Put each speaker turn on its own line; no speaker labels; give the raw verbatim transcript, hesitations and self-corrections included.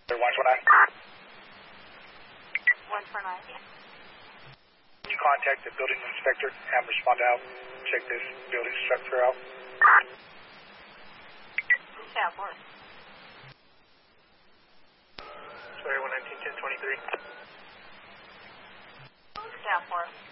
one four nine.
one four nine.
Can you contact the building inspector, have him respond out, check this building structure out?
Yeah, of course.
Sorry, one nineteen ten twenty-three.
Yeah, of course.